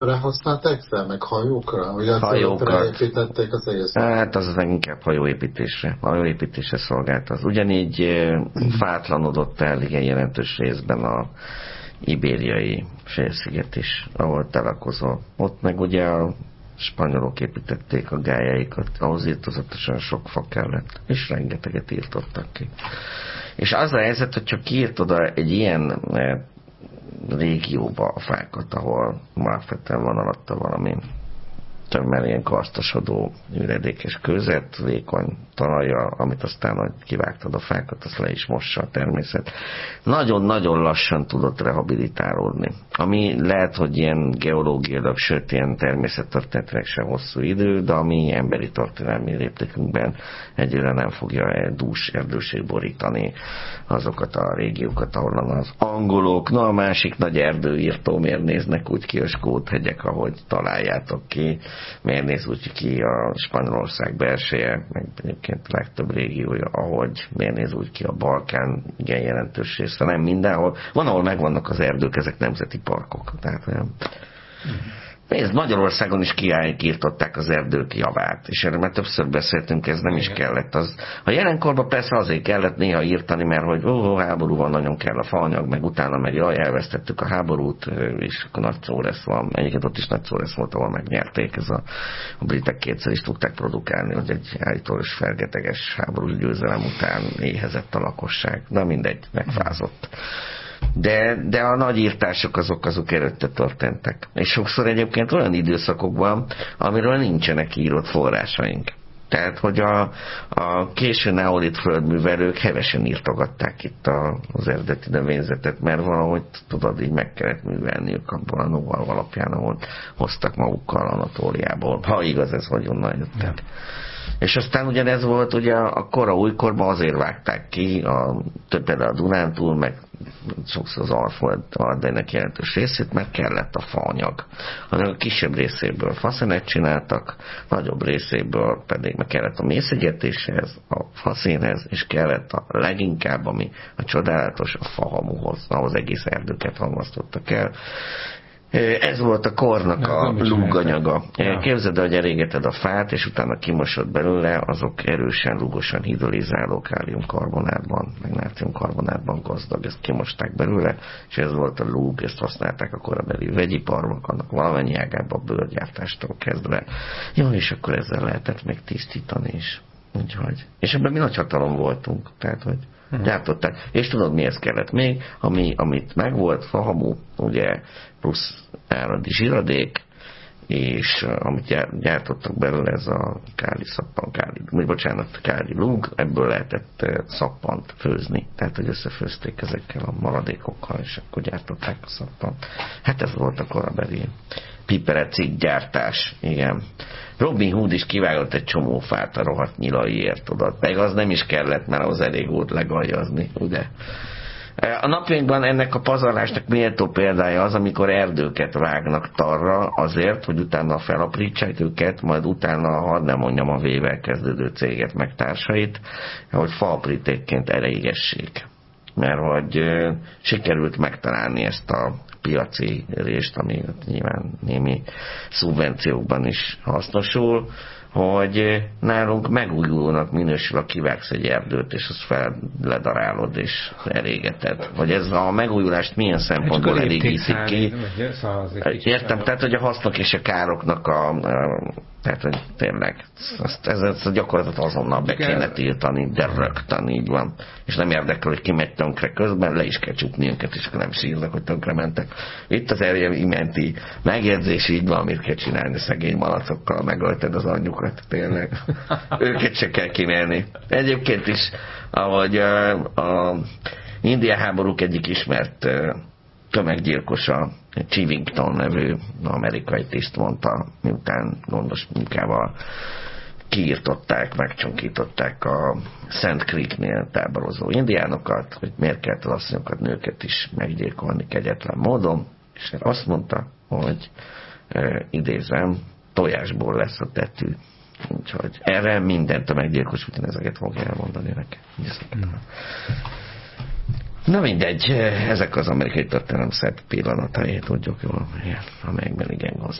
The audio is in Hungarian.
használták fel, meg hajókra? Ugye Hajókat. építették az egész? Hát az inkább hajóépítésre szolgált az. Ugyanígy fátlanodott el igen jelentős részben a ibériai félsziget is, ahol találkozol. Ott meg ugye a spanyolok építették a gályáikat, ahhoz írtozatosan sok fa kellett, és rengeteget írtottak ki. És az a helyzet, hogy csak kiírt oda egy ilyen régióba a fákat, ahol alapvetően van alatta valami tömmel ilyen karsztosodó üredékes kőzet, vékony talaja, amit aztán, hogy kivágtad a fákat, azt le is mossa a természet. Nagyon-nagyon lassan tudott rehabilitálódni. Ami lehet, hogy ilyen geológiailag, sőt, ilyen természettörténetileg sem hosszú idő, de a mi emberi történelmi léptékünkben egyre nem fogja dús erdőség borítani azokat a régiókat, ahol az angolok, a másik nagy erdőírtó, miért néznek úgy ki a Skót-hegyek, ahogy találjátok ki, miért néz úgy ki a Spanyolország belseje, meg egyébként a legtöbb régiója, ahogy miért néz úgy ki a Balkán, igen jelentős része, nem mindenhol. Van, ahol megvannak az erdők, ezek nemzeti parkok. Tehát olyan... Nézd, Magyarországon is kiírtották az erdők javát, és erről már többször beszéltünk, ez nem is kellett. A jelenkorban persze azért kellett néha írtani, mert hogy háború van, nagyon kell a faanyag, meg utána meg elvesztettük a háborút, és akkor nagy szóresz van. Egyébként ott is nagy szóresz volt, ahol megnyerték, a britek kétszer is tudták produkálni, hogy egy állítólag fergeteges háborús győzelem után éhezett a lakosság. De mindegy, megfázott. De a nagy írtások azok előtte történtek. És sokszor egyébként olyan időszakokban, amiről nincsenek írott forrásaink. Tehát, hogy a késő neolit földművelők hevesen írtogatták itt az eredeti növényzetet, mert valahogy tudod, így meg kellett művelniük abból a know-how alapján, ahol hoztak magukkal Anatóliából. Ha igaz ez, hogy onnan jöttek. Ja. És aztán ugyanez volt, ugye a kora újkorban azért vágták ki például a Dunántúl, meg sokszor az Alföldet jelentős részét, mert kellett a faanyag. A kisebb részéből faszenet csináltak, nagyobb részéből pedig meg kellett a mészegyetéshez, a faszénhez, és kellett a leginkább, ami a csodálatos, a fahamuhoz, ahhoz egész erdőket halmaztottak el. Ez volt a kornak a lúganyaga. Képzeld el, hogy elégeted a fát, és utána kimosod belőle, azok erősen, rúgosan hidrolizáló káliumkarbonátban, meg nátriumkarbonátban gazdag. Ezt kimosták belőle, és ez volt a lúg, ezt használták a korabeli vegyiparban, annak valamennyi ágába a bőrgyártástól kezdve. Jó, és akkor ezzel lehetett még tisztítani is. Úgyhogy. És ebben mi nagy hatalom voltunk. Tehát, hogy gyártották. És tudod, mihez kellett még? Amit megvolt, fahamu, ugye, plusz áradi zsiradék, és amit gyártottak belőle, ez a káli lúg, ebből lehetett szappant főzni. Tehát, hogy összefőzték ezekkel a maradékokkal, és akkor gyártották a szappant. Hát ez volt a korabeli piperecik gyártás, igen. Robin Hood is kivágott egy csomó fát a rohadt nyilaiért, tudod. Meg az nem is kellett, mert az elég volt legaljazni, ugye. A napjainkban ennek a pazarlásnak méltó példája az, amikor erdőket vágnak tarra azért, hogy utána felaprítsák őket, majd utána, hadd nem mondjam, a V-vel kezdődő céget meg társait, hogy faaprítékként ereigessék. Mert hogy sikerült megtalálni ezt a piaci részt, ami nyilván némi szubvenciókban is hasznosul, hogy nálunk megújulónak minősül, a kivágsz egy erdőt, és azt ledarálod, és elégeted. Hogy ez a megújulást milyen szempontból elégítik ki. Értem, tehát, hogy a hasznok és a károknak tehát, hogy tényleg, ezt gyakorlatilag azonnal be kéne tiltani, de rögtön így van. És nem érdekel, hogy ki megy tönkre közben, le is kell csukni őket, és akkor nem sírnak, hogy tönkre mentek. Itt az imenti megjegyzés, így van, amit kell csinálni szegény malacokkal, megölted az anyjukat, tényleg. Őket se kell kínálni. Egyébként is, ahogy a indiai háborúk egyik ismert tömeggyilkosa, Chivington nevű amerikai tiszt mondta, miután gondos munkával kiirtották, megcsonkították a Szent Creeknél táborozó indiánokat, hogy miért kellett az asszonyokat, nőket is meggyilkolni kegyetlen módon, és azt mondta, hogy idézem, tojásból lesz a tetű. Úgyhogy erre minden tömeggyilkos ugyanezeket fogja elmondani nekem. Na mindegy, ezek az amerikai történelem szebb pillanatai, tudjuk jól, amelyekben igen gazdag.